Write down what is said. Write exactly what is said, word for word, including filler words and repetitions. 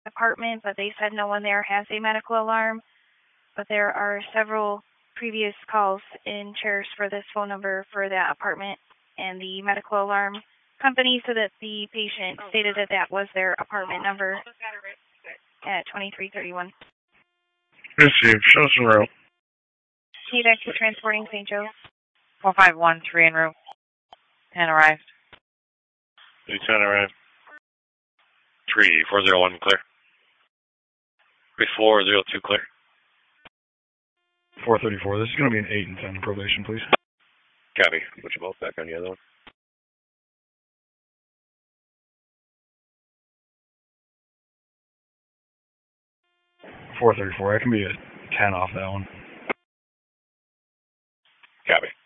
apartment, but they said no one there has a medical alarm. But there are several previous calls in chairs for this phone number for that apartment, and the medical alarm company said that the patient stated that that was their apartment number at twenty-three thirty-one. Received. Show us en route. T back to transporting Saint Joe's. four five one three en route. ten arrived. ten arrived. three four zero one clear. three four zero two clear. four thirty-four. This is going to be an eight and ten probation, please. Copy. Put you both back on the other one. four thirty-four. I can be a ten off that one. Copy.